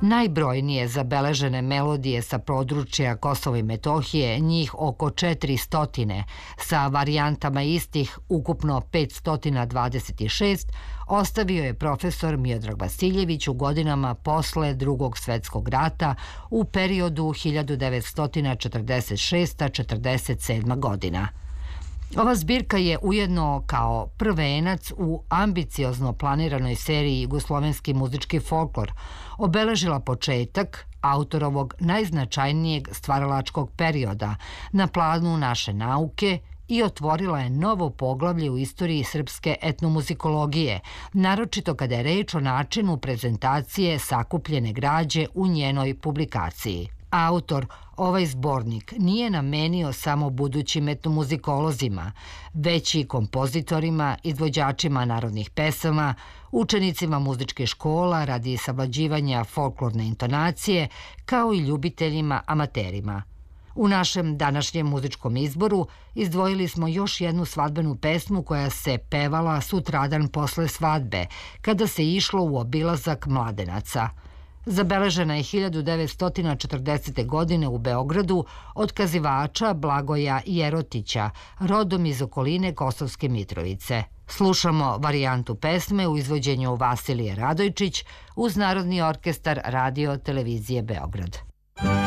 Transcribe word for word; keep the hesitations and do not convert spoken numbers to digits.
Najbrojnije zabeležene melodije sa područja Kosova i Metohije, njih oko četiristo, sa varijantama istih ukupno petsto dvadeset šest, ostavio je profesor Miodrag Vasiljević u godinama posle Drugog svetskog rata u periodu hiljadu devetsto četrdeset šesta do četrdeset sedma godina. Ova zbirka je ujedno kao prvenac u ambiciozno planiranoj seriji Jugoslovenski muzički folklor obeležila početak autorovog najznačajnijeg stvaralačkog perioda na planu naše nauke i otvorila je novo poglavlje u istoriji srpske etnomuzikologije, naročito kada je reč o načinu prezentacije sakupljene građe u njenoj publikaciji. Autor ovaj zbornik nije namenio samo budućim etnomuzikolozima, već i kompozitorima, izvođačima narodnih pesama, učenicima muzičkih škola radi savlađivanja folklorne intonacije, kao i ljubiteljima amaterima. U našem današnjem muzičkom izboru izdvojili smo još jednu svadbenu pesmu koja se pevala sutradan posle svadbe, kada se išlo u obilazak mladenaca. Zabeležena je hiljadu devetsto četrdesete. godine u Beogradu od kazivača Blagoja Jerotića, rodom iz okoline Kosovske Mitrovice. Slušamo varijantu pesme u izvođenju Vasilije Radojčić uz Narodni orkestar Radio televizije Beograd.